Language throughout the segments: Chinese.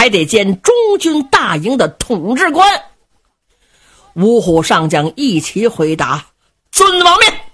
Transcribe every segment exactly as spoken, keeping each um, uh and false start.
还得兼中军大营的统治官。五虎上将一齐回答：遵王命。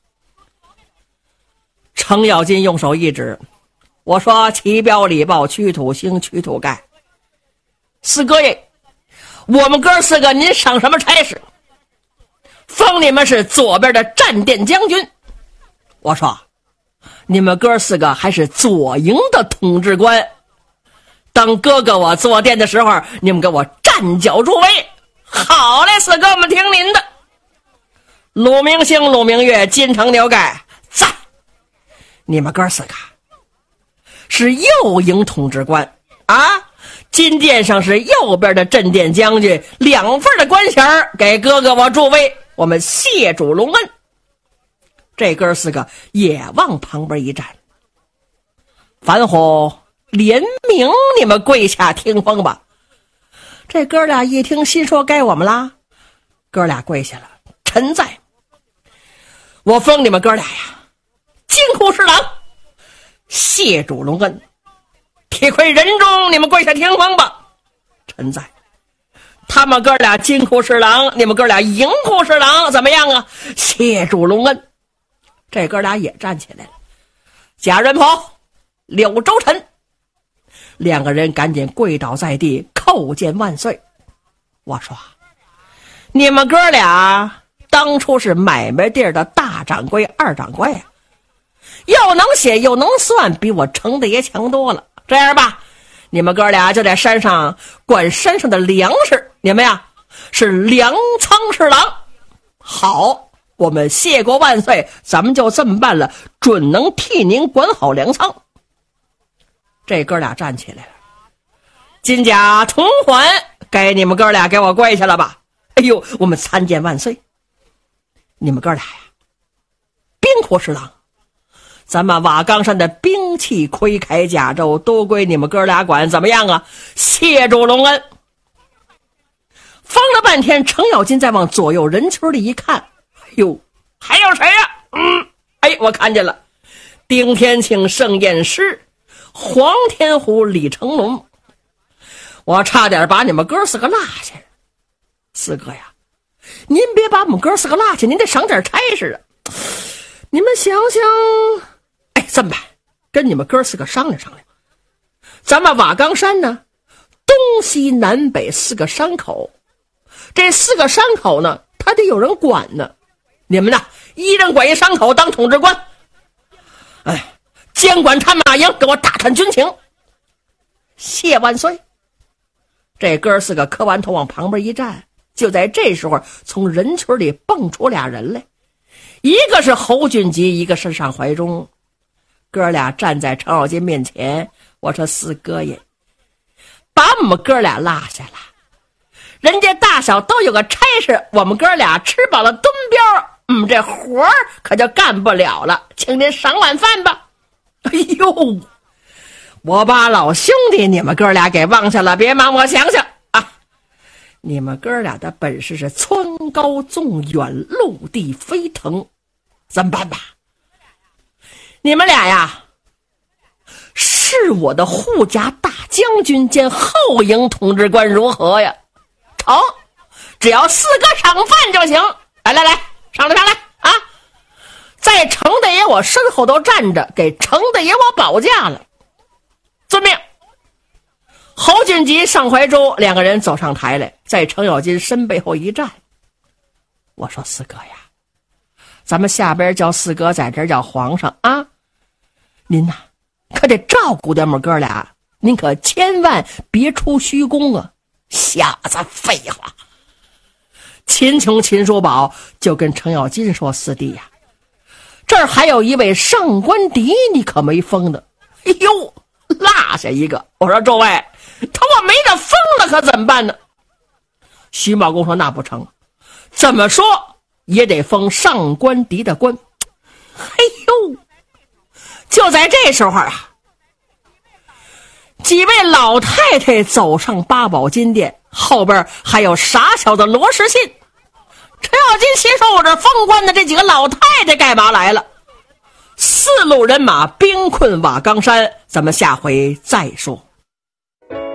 程咬金用手一指，我说齐彪李豹屈土兴屈土盖，四哥爷，我们哥四个您上什么差事？封你们是左边的战殿将军。我说你们哥四个还是左营的统治官，等哥哥我坐殿的时候，你们给我站脚助威。好嘞，四哥，我们听您的。鲁明星、鲁明月、金城牛盖在，你们哥四个是右营统治官啊，金殿上是右边的镇殿将军，两份的官衔给哥哥我助威，我们谢主隆恩。这哥四个也往旁边一站，樊虎、连明，你们跪下听封吧。这哥俩一听，心说该我们啦，哥俩跪下了。臣在，我封你们哥俩呀，金库侍郎，谢主隆恩。铁盔人中，你们跪下听封吧。臣在，他们哥俩金库侍郎，你们哥俩银库侍郎，怎么样啊？谢主隆恩。这哥俩也站起来了。贾仁甫、柳州臣，两个人赶紧跪倒在地，叩见万岁。我说你们哥俩当初是买卖地儿的大掌柜二掌柜啊，又能写又能算，比我程大爷强多了。这样吧，你们哥俩就在山上管山上的粮食，你们呀是粮仓侍郎。好，我们谢过万岁，咱们就这么办了，准能替您管好粮仓。这哥俩站起来了。金甲同环，该你们哥俩给我跪下了吧。哎呦，我们参见万岁。你们哥俩呀，兵库侍郎，咱们瓦岗山的兵器盔铠甲胄都归你们哥俩管，怎么样啊？谢主隆恩。放了半天，程咬金再往左右人群里一看，哎呦，还有谁呀、啊？嗯，哎，我看见了，丁天庆、盛彦师、黄天虎、李成龙。我差点把你们哥四个落下。四哥呀，您别把我们哥四个落下，您得赏点差事啊。你们想想，哎，这么办，跟你们哥四个商量商量。咱们瓦岗山呢，东西南北四个山口，这四个山口呢，他得有人管呢。你们呢，一人管一山口当统治官，哎，监管探马营，给我打探军情。谢万岁。这哥四个磕完头往旁边一站，就在这时候，从人群里蹦出俩人来，一个是侯俊吉，一个是上怀忠。哥俩站在程咬金面前，我说四哥爷，把我们哥俩落下了，人家大小都有个差事，我们哥俩吃饱了蹲膘，嗯，这活儿可就干不了了，请您赏晚饭吧。哎呦，我把老兄弟你们哥俩给忘下了，别忙，我想想啊，你们哥俩的本事是蹿高纵远，陆地飞腾，怎么办吧？你们俩呀，是我的护甲大将军兼后营统治官，如何呀？成，只要四个赏饭就行。来来来，上来上来啊！在程大爷我身后都站着，给程大爷我保驾了。遵命。侯俊吉、上怀州两个人走上台来，在程咬金身背后一站。我说四哥呀，咱们下边叫四哥，在这儿叫皇上啊。您呐，可得照顾点我们哥俩，您可千万别出虚功啊！瞎子，废话。秦琼、秦叔宝就跟程咬金说：“四弟呀，这儿还有一位上官迪，你可没封呢。”哎呦，落下一个。我说诸位，他我没得封了，可怎么办呢？徐茂公说：“那不成，怎么说也得封上官迪的官。”哎呦！就在这时候啊，几位老太太走上八宝金殿，后边还有傻小子罗时信。程咬金心说：“我这封官的这几个老太太干嘛来了？”四路人马兵困瓦岗山，咱们下回再说。